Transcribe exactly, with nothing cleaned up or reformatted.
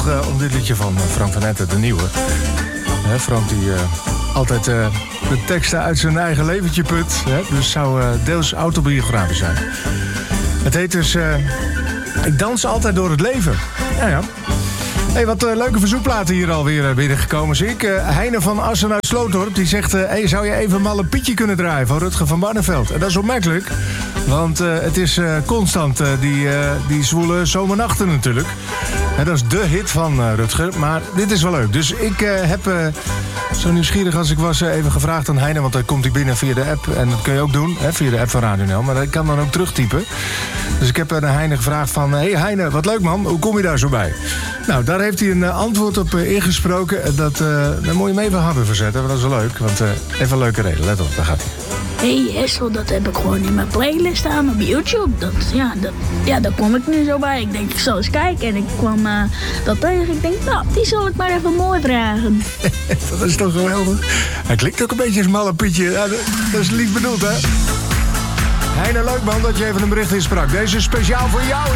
vroeg uh, om dit liedje van uh, Frank van Etten, de nieuwe. Hè, Frank die uh, altijd uh, de teksten uit zijn eigen leventje put. Hè, dus zou uh, deels autobiografisch zijn. Het heet dus uh, Ik dans altijd door het leven. Ja, ja. Hey, wat uh, leuke verzoekplaten hier alweer uh, binnengekomen zie ik. Uh, Heine van Assen uit Slootdorp die zegt... Uh, hey, zou je even Malle Pietje kunnen draaien van Rutger van Barneveld? En dat is opmerkelijk, want uh, het is uh, constant uh, die, uh, die zwoele zomernachten natuurlijk. En dat is de hit van uh, Rutger, maar dit is wel leuk. Dus ik uh, heb, uh, zo nieuwsgierig als ik was, uh, even gevraagd aan Heine... want dan komt hij binnen via de app, en dat kun je ook doen, hè, via de app van Radio N L... maar ik kan dan ook terugtypen. Dus ik heb aan Heine gevraagd van... hey Heine, wat leuk man, hoe kom je daar zo bij? Nou, daar heeft hij een uh, antwoord op uh, ingesproken. En dat, uh, daar moet je hem even harder verzetten, want dat is wel leuk. Want uh, even een leuke reden, let op, daar gaat hij. Hey Essel, dat heb ik gewoon in mijn playlist staan op YouTube. Dat, ja, dat, ja, daar kom ik nu zo bij. Ik denk, ik zal eens kijken. En ik kwam uh, dat tegen. Ik denk, nou, die zal ik maar even mooi vragen. Dat is toch geweldig? Hij klinkt ook een beetje als Malle Pietje. Ja, dat, dat is lief bedoeld, hè? Heine, leuk man dat je even een bericht insprak. Deze is speciaal voor jou.